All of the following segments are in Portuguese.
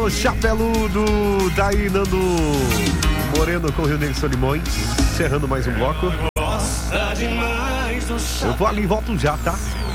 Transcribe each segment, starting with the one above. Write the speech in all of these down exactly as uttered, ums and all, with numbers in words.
Alô, Chapeludo, daí Nando Moreno com o Rio Negro Solimões, encerrando mais um bloco. Eu vou ali e volto já, tá?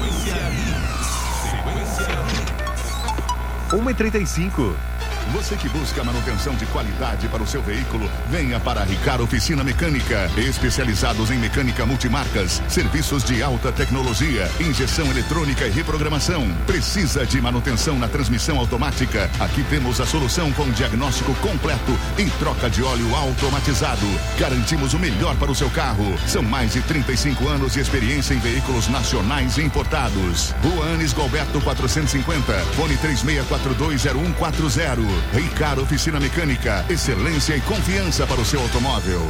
uma e trinta e cinco. Você que busca manutenção de qualidade para o seu veículo, venha para a Ricar Oficina Mecânica. Especializados em mecânica multimarcas, serviços de alta tecnologia, injeção eletrônica e reprogramação. Precisa de manutenção na transmissão automática? Aqui temos a solução com diagnóstico completo e troca de óleo automatizado. Garantimos o melhor para o seu carro. São mais de trinta e cinco anos de experiência em veículos nacionais e importados. Rua Anis Galberto quatrocentos e cinquenta, fone três seis quatro dois zero um quatro zero. Ricar Oficina Mecânica, excelência e confiança para o seu automóvel.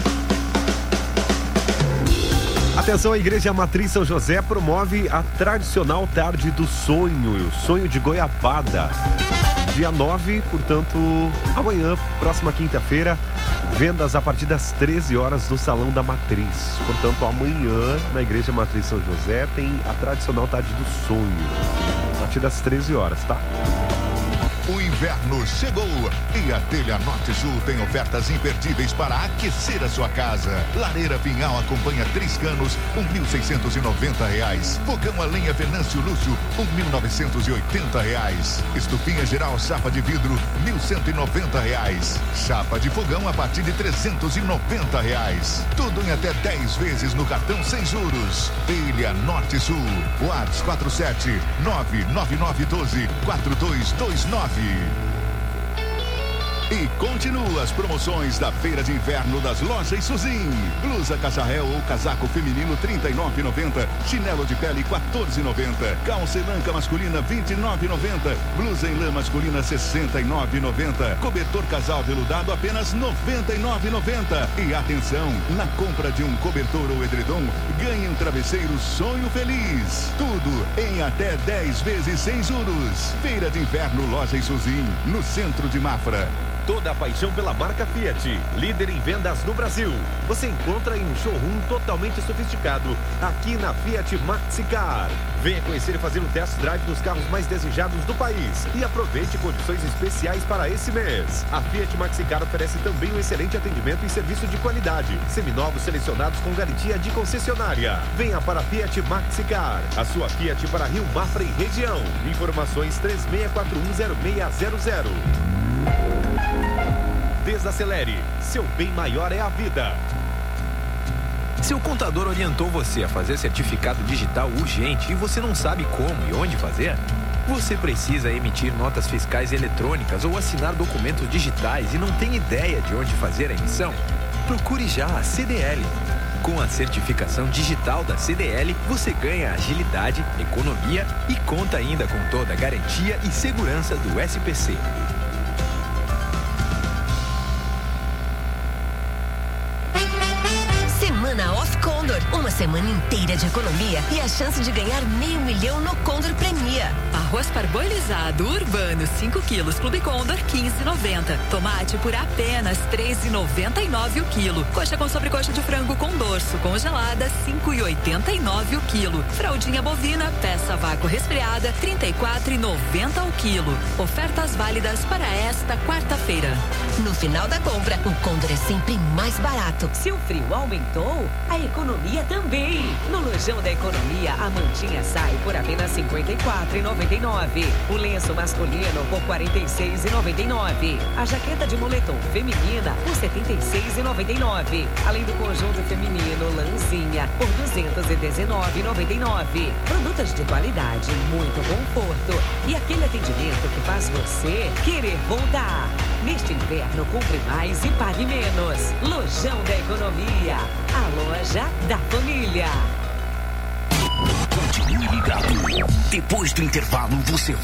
Atenção, a Igreja Matriz São José promove a tradicional Tarde do Sonho, o sonho de goiabada. Dia nove, portanto, amanhã, próxima quinta-feira, vendas a partir das treze horas no Salão da Matriz. Portanto, amanhã, na Igreja Matriz São José, tem a tradicional Tarde do Sonho, a partir das treze horas, tá? O inverno chegou e a Telha Norte Sul tem ofertas imperdíveis para aquecer a sua casa. Lareira Pinhal acompanha três canos, um mil seiscentos e noventa reais. Fogão a lenha Venâncio Lúcio, um mil novecentos e oitenta reais. Estufinha geral chapa de vidro, mil cento e noventa reais. Chapa de fogão a partir de trezentos e noventa reais. Tudo em até dez vezes no cartão sem juros. Telha Norte Sul. WhatsApp quatro sete nove nove nove um dois quatro dois dois nove. E continua as promoções da Feira de Inverno das Lojas Suzin. Blusa cacharel ou casaco feminino trinta e nove reais e noventa centavos. Chinelo de pele quatorze reais e noventa centavos. Calça elanca masculina vinte e nove reais e noventa centavos. Blusa em lã masculina sessenta e nove reais e noventa centavos. Cobertor casal veludado apenas noventa e nove reais e noventa centavos. E atenção, na compra de um cobertor ou edredom, ganhe um travesseiro Sonho Feliz. Tudo em até dez vezes sem juros. Feira de Inverno Lojas Suzin, no centro de Mafra. Toda a paixão pela marca Fiat, líder em vendas no Brasil. Você encontra em um showroom totalmente sofisticado, aqui na Fiat Maxicar. Venha conhecer e fazer um test drive dos carros mais desejados do país. E aproveite condições especiais para esse mês. A Fiat Maxicar oferece também um excelente atendimento e serviço de qualidade. Seminovos selecionados com garantia de concessionária. Venha para a Fiat Maxicar, a sua Fiat para Rio Mafra e região. Informações três seis quatro um zero seis zero zero. Desacelere, seu bem maior é a vida. Seu contador orientou você a fazer certificado digital urgente e você não sabe como e onde fazer? Você precisa emitir notas fiscais eletrônicas ou assinar documentos digitais e não tem ideia de onde fazer a emissão? Procure já a C D L. Com a certificação digital da C D L, você ganha agilidade, economia e conta ainda com toda a garantia e segurança do S P C. Semana Off Condor, uma semana inteira de economia e a chance de ganhar meio milhão no Condor Premia. Arroz parboilizado urbano cinco quilos Clube Condor quinze reais e noventa centavos. Tomate por apenas três reais e noventa e nove centavos o quilo. Coxa com sobrecoxa de frango com dorso congelada cinco reais e oitenta e nove centavos o quilo. Fraldinha bovina peça vácuo resfriada trinta e quatro reais e noventa centavos o quilo. Ofertas válidas para esta quarta-feira. No final da compra, o Condor é sempre mais barato. Se o frio aumentou, a economia também. No Lojão da Economia, a mantinha sai por apenas cinquenta e quatro reais e noventa e nove centavos. O lenço masculino por quarenta e seis reais e noventa e nove centavos. A jaqueta de moletom feminina por setenta e seis reais e noventa e nove centavos. Além do conjunto feminino lãzinha por duzentos e dezenove reais e noventa e nove centavos. Produtos de qualidade, muito conforto e aquele atendimento que faz você querer voltar. Neste inverno, compre mais e pague menos. Lojão da Economia, a loja da família. Continue ligado. Depois do intervalo, você